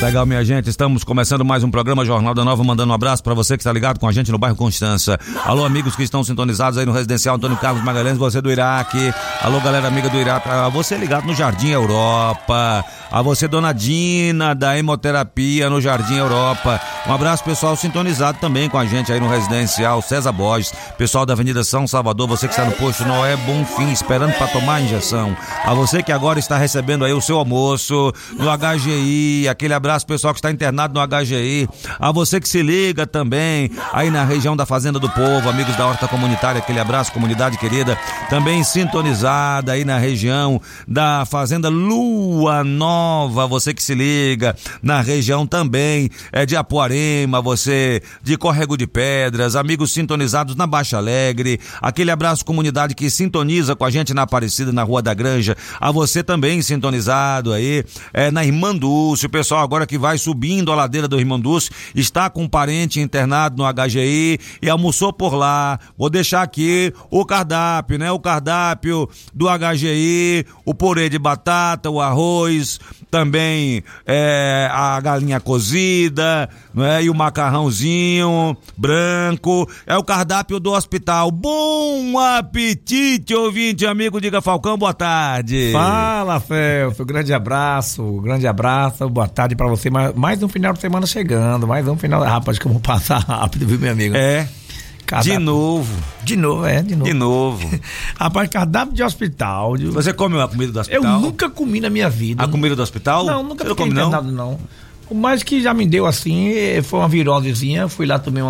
Legal, minha gente, estamos começando mais um programa Jornal da Nova, mandando um abraço pra você que está ligado com a gente no bairro Constância. Alô, amigos que estão sintonizados aí no Residencial Antônio Carlos Magalhães, você do Iraque. Alô, galera amiga do Iraque, a você ligado no Jardim Europa. A você, dona Dina, da Hemoterapia no Jardim Europa. Um abraço, pessoal, sintonizado também com a gente aí no Residencial César Borges. Pessoal da Avenida São Salvador, você que está no posto Noé Bonfim, esperando para tomar a injeção. A você que agora está recebendo aí o seu almoço no HGI. Aquele abraço, pessoal que está internado no HGI. A você que se liga também aí na região da Fazenda do Povo, amigos da Horta Comunitária, aquele abraço, comunidade querida. Também sintonizada aí na região da Fazenda Lua Nova. Você que se liga na região também de Apuarema, você de Córrego de Pedras, amigos sintonizados na Baixa Alegre, aquele abraço comunidade que sintoniza com a gente na Aparecida, na Rua da Granja, a você também sintonizado aí na Irmã Dulce, o pessoal agora que vai subindo a ladeira do Irmã Dulce, está com um parente internado no HGI e almoçou por lá. Vou deixar aqui o cardápio, né? O cardápio do HGI, o purê de batata, o arroz, também a galinha cozida, não é? E o macarrãozinho branco, é o cardápio do hospital. Bom apetite, ouvinte, amigo, diga Falcão, boa tarde. Fala, Felso, grande abraço, boa tarde pra você, mais um final de semana chegando, rapaz, como passar rápido, viu, meu amigo? De novo. De novo. Rapaz, cardápio de hospital. Você come a comida do hospital? Eu nunca comi na minha vida. A comida do hospital? Não, nunca fiquei internado, não. O mais que já me deu assim foi uma virosezinha, fui lá, tomei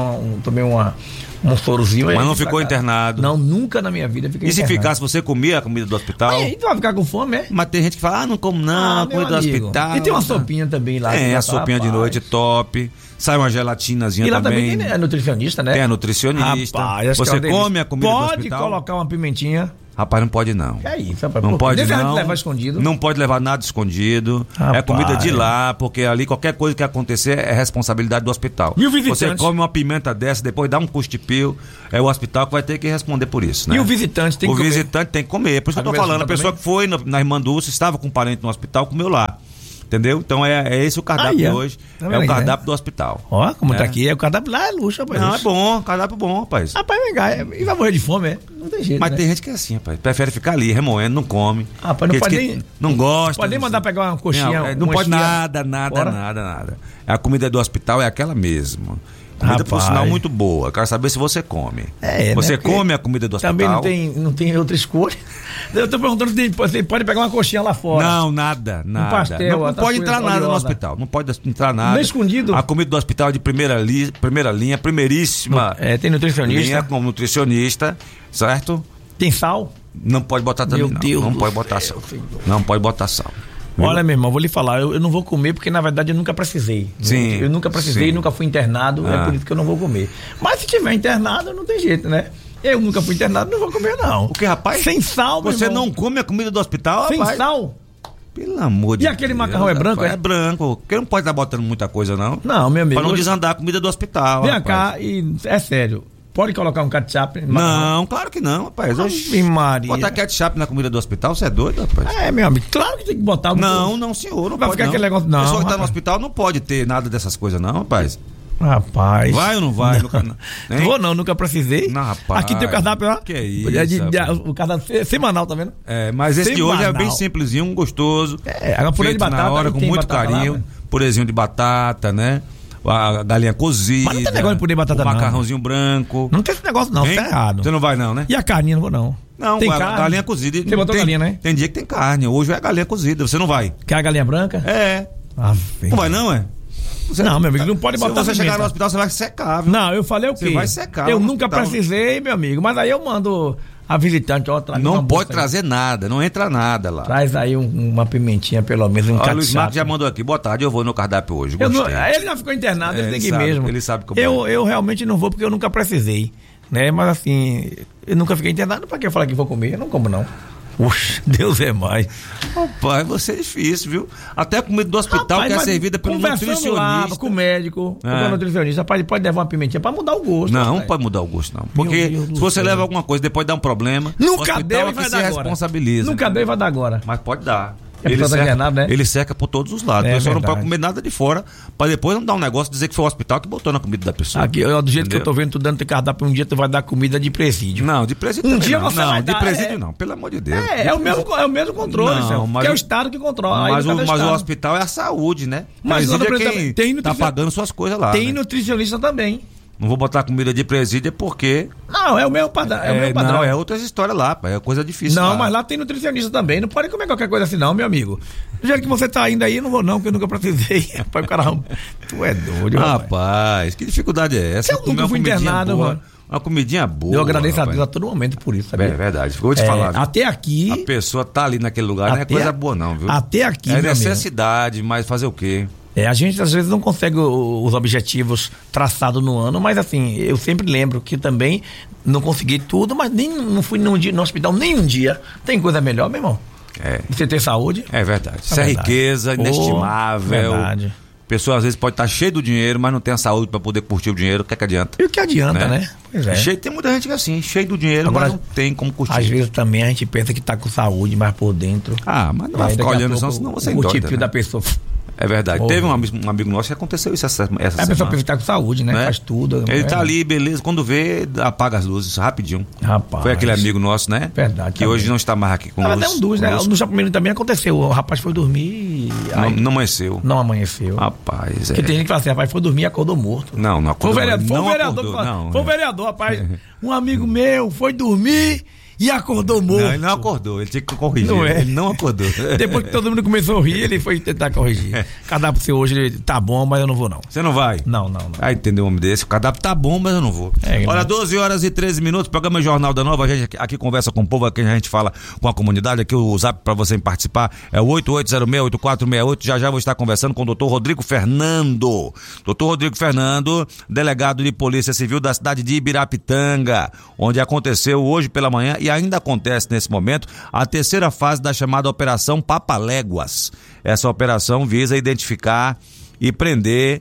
um sorozinho. Mas não ficou internado? Não, nunca na minha vida fiquei internado. E se ficasse, você comia a comida do hospital? Aí tu vai ficar com fome, Mas tem gente que fala, não como não, comida do hospital. E tem uma sopinha também lá. A sopinha de noite top. Sai uma gelatinazinha também. E lá também tem nutricionista, né? Tem a nutricionista. Rapaz, você come a comida do hospital? Pode colocar uma pimentinha. Rapaz, não pode não. É isso, rapaz. Não pode não. Levar escondido. Não pode levar nada escondido. Rapaz. É comida de lá, porque ali qualquer coisa que acontecer é responsabilidade do hospital. E o visitante? Você come uma pimenta dessa, depois dá um custo-pio, é o hospital que vai ter que responder por isso, né? E o visitante tem que comer? O visitante tem que comer. Por isso que eu tô falando, a pessoa que foi na Irmã Dulce, estava com um parente no hospital, comeu lá. Entendeu? Então é esse o cardápio de hoje. É o cardápio do hospital. Ó, como tá aqui, o cardápio lá é luxo, rapaz. Não, é bom, cardápio bom, rapaz. Rapaz, vem cá, e vai morrer de fome, Não tem jeito. Mas tem gente que é assim, rapaz. Prefere ficar ali, remoendo, não come. Rapaz, não pode nem. Não gosta. Pode nem mandar pegar uma coxinha. Não pode nada. A comida do hospital é aquela mesmo. Comida, por sinal, muito boa. Quero saber se você come. Você come a comida do hospital? Também não tem outra escolha. Eu tô perguntando se você pode pegar uma coxinha lá fora. Não, nada. Um pastel. Não pode entrar nada no hospital. Não pode entrar nada. Nem escondido. A comida do hospital é de primeira linha, primeiríssima. Tem nutricionista. Linha com nutricionista, certo? Tem sal? Não pode botar também, não. Deus não pode botar sal. Não pode botar sal. Olha, meu irmão, vou lhe falar, eu não vou comer porque na verdade eu nunca precisei. Sim. Eu nunca precisei, nunca fui internado, é por isso que eu não vou comer. Mas se tiver internado, não tem jeito, né? Eu nunca fui internado, não vou comer não. O que, rapaz? Sem sal, meu Você irmão. não come a comida do hospital, Sem rapaz? sal? Pelo amor de Deus. E aquele macarrão é branco, É branco. Porque não pode estar botando muita coisa, não. Não, meu amigo. Pra não desandar a comida do hospital. Vem cá e é sério. Pode colocar um ketchup? Não, claro que não, rapaz. Maria. Botar ketchup na comida do hospital, você é doido, rapaz? Meu amigo, claro que tem que botar. Não, senhor, não vai pode ficar não. Aquele negócio, não. A pessoa que tá no hospital não pode ter nada dessas coisas, não, rapaz. Rapaz. Vai ou não vai? Não vou não, nunca precisei. Não, rapaz. Aqui tem o cardápio, ó. Que isso, o cardápio semanal, tá vendo? Mas esse semanal. de hoje é bem simplesinho, gostoso. A purê de batata. Na hora, com muito carinho. Lá, purezinho de batata, né? A galinha cozida. Mas não tem negócio de purê de batata, não. Macarrãozinho branco. Não tem esse negócio, não. Tá errado. Você não vai, não, né? E a carninha, não vou, não. Não, tem galinha cozida. Você botou galinha, né? Tem dia que tem carne. Hoje é galinha cozida. Você não vai? Quer a galinha branca? Não vai, não, é? Não, meu amigo, não pode botar. Se você chegar no hospital, você vai secar, viu? Não, eu falei o quê? Você vai secar. Eu nunca precisei, meu amigo. Mas aí eu mando a visitante, ó, não pode trazer nada, não entra nada lá. Traz aí uma pimentinha, pelo menos, um ketchup. O Luiz Marcos já mandou aqui, boa tarde, eu vou no cardápio hoje. Ele já ficou internado, ele tem que ir mesmo. Ele sabe como eu realmente não vou porque eu nunca precisei, né? Mas assim, eu nunca fiquei internado, pra que eu falar que vou comer? Eu não como, não. Puxa, Deus é mais. Rapaz, você é difícil, viu? Até a comida do hospital que é servida pelo nutricionista. Lá, com o médico, com o nutricionista, pode levar uma pimentinha pra mudar o gosto. Não, não pode mudar o gosto, não. Porque se você leva alguma coisa, depois dá um problema, nunca deu e vai dar agora. Responsabiliza. Nunca deu e vai dar agora. Mas pode dar. Ele cerca por todos os lados. A pessoa não pode comer nada de fora, pra depois não dar um negócio e dizer que foi o hospital que botou na comida da pessoa. Aqui, do jeito que eu tô vendo, tu dando cardápio, um dia tu vai dar comida de presídio. Não, de presídio um dia não. Você vai de dar, presídio não, pelo amor de Deus. É o mesmo controle, que é o Estado que controla. Mas o hospital é a saúde, né? Mas é quem tá pagando suas coisas lá. Tem nutricionista também. Não vou botar comida de presídio porque... Não, é o meu padrão. Não, é outras histórias lá, é coisa difícil. Não, mas lá tem nutricionista também. Não pode comer qualquer coisa assim não, meu amigo. Do jeito que você tá indo aí, eu não vou não, porque eu nunca precisei. Rapaz, o cara... Tu é doido, rapaz. Que dificuldade é essa? Eu nunca fui internado, mano. Uma comidinha boa. Eu agradeço a Deus a todo momento por isso, sabe? É verdade. Vou te falar. Até aqui... A pessoa tá ali naquele lugar, não é coisa boa não, viu? Até aqui, é necessidade, mas fazer o quê? A gente às vezes não consegue os objetivos traçados no ano, mas assim, eu sempre lembro que também não consegui tudo, mas não fui no hospital nem um dia. Tem coisa melhor, meu irmão? Você ter saúde? É verdade. Isso é riqueza inestimável. Verdade. A pessoa às vezes pode estar cheia do dinheiro, mas não tem a saúde para poder curtir o dinheiro. O que é que adianta? E o que adianta, né? Pois é. Tem muita gente que é assim, cheio do dinheiro, agora, mas não tem como curtir. Às vezes também a gente pensa que tá com saúde, mas por dentro... mas não vai ficar olhando isso, senão você endoida, o tipo da pessoa... É verdade. Teve um amigo nosso que aconteceu isso essa semana. A pessoa pensa que tá com saúde, né? Faz tudo. Ele tá ali, beleza. Quando vê, apaga as luzes rapidinho. Rapaz. Foi aquele amigo nosso, né? Verdade. Que também. Hoje não está mais aqui com nós. No Chapimino também aconteceu. O rapaz foi dormir. Não amanheceu. Não amanheceu. Rapaz. Porque tem gente que fala assim, rapaz, foi dormir e acordou morto. Não acordou. Foi o vereador, rapaz. Um amigo meu foi dormir e acordou morto. Não, ele não acordou, ele tinha que corrigir. Ele não acordou. Depois que todo mundo começou a rir, ele foi tentar corrigir. Cardápio seu hoje tá bom, mas eu não vou não. Você não vai? Não. Ah, entendeu um homem desse? O cardápio tá bom, mas eu não vou. Olha, 12 horas e 13 minutos, programa Jornal da Nova, a gente aqui conversa com o povo, aqui a gente fala com a comunidade, aqui o zap pra você participar é o 8806-8468, já vou estar conversando com o doutor Rodrigo Fernando. Doutor Rodrigo Fernando, delegado de Polícia Civil da cidade de Ibirapitanga, onde aconteceu hoje pela manhã e ainda acontece nesse momento a terceira fase da chamada Operação Papaléguas. Essa operação visa identificar e prender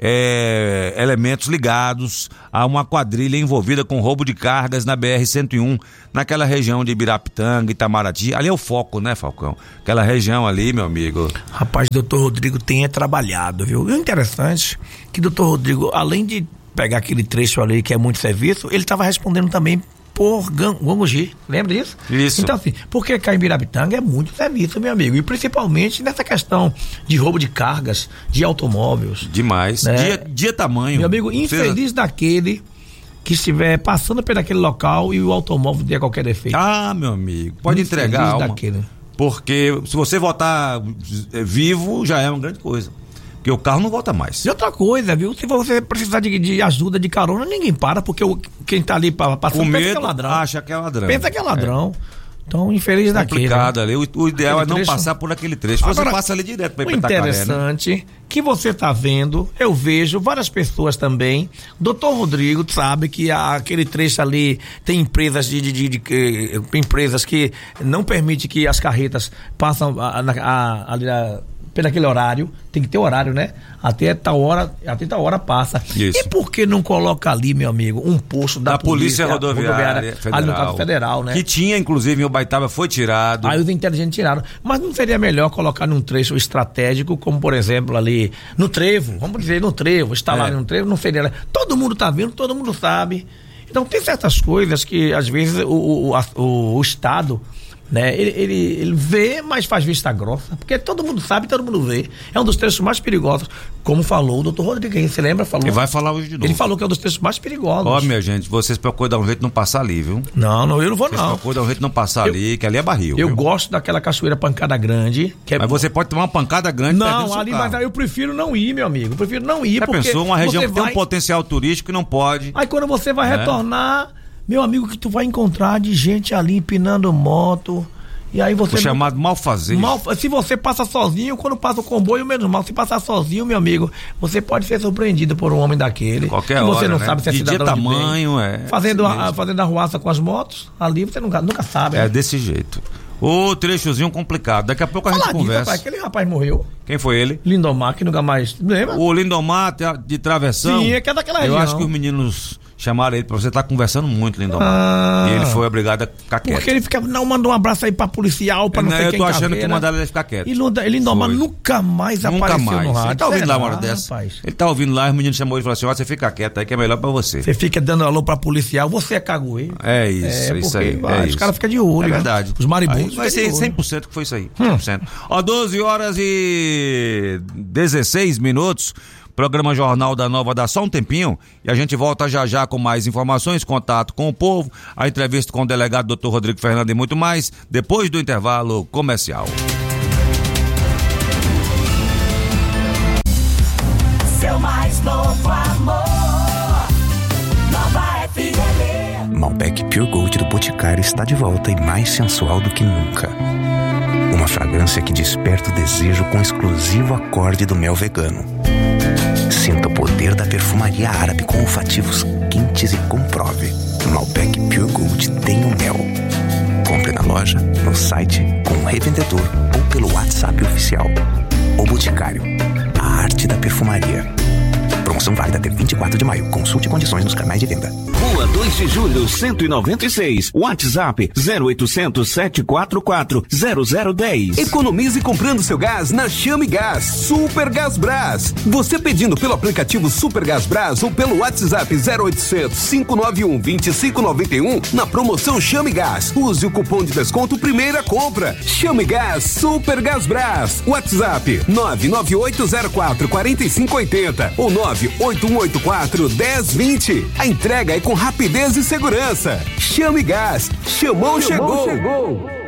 elementos ligados a uma quadrilha envolvida com roubo de cargas na BR-101, naquela região de Ibirapitanga, Itamaraty. Ali é o foco, né, Falcão? Aquela região ali, meu amigo. Rapaz, o doutor Rodrigo tem trabalhado, viu? É interessante que o doutor Rodrigo, além de pegar aquele trecho ali que é muito serviço, ele estava respondendo também por Gongogi, lembra disso? Isso. Então assim, porque cá em Ibirapitanga é muito serviço, meu amigo, e principalmente nessa questão de roubo de cargas, de automóveis. Demais, né? dia tamanho. Meu amigo, infeliz daquele que estiver passando por aquele local e o automóvel der qualquer defeito. Meu amigo, pode entregar a alma, daquele. Porque se você voltar vivo, já é uma grande coisa. Porque o carro não volta mais. E outra coisa, viu? Se você precisar de ajuda, de carona, ninguém para, porque quem tá ali passando pensa que é ladrão. Acha que é ladrão. Pensa que é ladrão. Então, infeliz daquele. Complicado ali. O ideal é não passar por aquele trecho. Agora, você passa ali direto para ir para Itacaré. O interessante que você tá vendo, eu vejo várias pessoas também. Doutor Rodrigo sabe que aquele trecho ali tem empresas empresas que não permitem que as carretas passem ali pelo aquele horário, tem que ter horário, né? Até tal hora passa. Isso. E por que não coloca ali, meu amigo, um posto da Polícia Rodoviária Federal, ali no caso federal, né? Que tinha, inclusive, em Ubaitaba, foi tirado. Aí os inteligentes tiraram. Mas não seria melhor colocar num trecho estratégico, como por exemplo ali no Trevo, vamos dizer no Trevo, instalar ali no Trevo, não seria... Todo mundo tá vendo, todo mundo sabe. Então tem certas coisas que às vezes o Estado, né? Ele vê, mas faz vista grossa, porque todo mundo sabe, todo mundo vê. É um dos trechos mais perigosos, como falou o doutor Rodrigo, você lembra? Ele vai falar hoje de novo. Ele falou que é um dos trechos mais perigosos. Minha gente, vocês procuram dar um jeito de não passar ali, viu? Não, eu não vou. Vocês procuram dar um jeito de não passar ali, que ali é barril. Eu gosto daquela cachoeira Pancada Grande. Mas você pode tomar uma pancada grande. Não, ali, mas aí eu prefiro não ir, meu amigo. Eu prefiro não ir, porque pensou, uma região que tem um potencial turístico e não pode. Aí quando você vai retornar, meu amigo, que tu vai encontrar de gente ali empinando moto. E aí você. O chamado malfazejo. Se você passa sozinho, quando passa o comboio, menos mal. Se passar sozinho, meu amigo, você pode ser surpreendido por um homem daquele. Qualquer hora. Você não né? sabe se é cidadão de tamanho, fazendo a arruaça com as motos, ali você nunca sabe. É desse jeito. O trechozinho complicado. Daqui a pouco a gente conversa. Rapaz, aquele rapaz morreu. Quem foi ele? Lindomar, que nunca mais. Lembra? O Lindomar de Travessão. Sim, é que é daquela região. Eu acho que os meninos chamaram ele pra você estar conversando muito, Lindomar. E ele foi obrigado a ficar quieto. Porque ele ficava, não, manda um abraço aí pra policial, pra não sei quem. Eu tô achando que mandaram ele ficar quieto. E Lindomar nunca mais apareceu no rádio. Ele tá ouvindo lá uma hora dessa. Rapaz. Ele tá ouvindo lá, os meninos chamou ele e falou assim, ó, você fica quieto aí que é melhor pra você. Você fica dando alô pra policial, você é cagoeiro. É isso, isso aí. Os caras ficam de olho. É verdade. Né? Os maribundos. Vai ser 100% que foi isso aí. 100%. Ó, 12 horas e 16 minutos. Programa Jornal da Nova dá só um tempinho e a gente volta já já com mais informações, contato com o povo, a entrevista com o delegado Dr. Rodrigo Fernando e muito mais, depois do intervalo comercial. Seu mais novo amor, Nova FM. Malbec Pure Gold do Boticário está de volta e mais sensual do que nunca. Uma fragrância que desperta o desejo com o exclusivo acorde do mel vegano. Sinta o poder da perfumaria árabe com olfativos quentes e comprove. Malbec Pure Gold tem o mel. Compre na loja, no site, com o revendedor ou pelo WhatsApp oficial. O Boticário, a arte da perfumaria. Promoção válida até 24 de maio. Consulte condições nos canais de venda. Rua 2 de Julho, 196. WhatsApp 0800 744 0010. Economize comprando seu gás na Chame Gás Super Gás Brás. Você pedindo pelo aplicativo Super Gás Brás ou pelo WhatsApp 0800 591 2591 na promoção Chame Gás. Use o cupom de desconto Primeira Compra. Chame Gás Super Gás Brás. WhatsApp 99804 4580 ou 98184 1020. A entrega é com rapidez e segurança. Chame Gás. Chamou, chegou.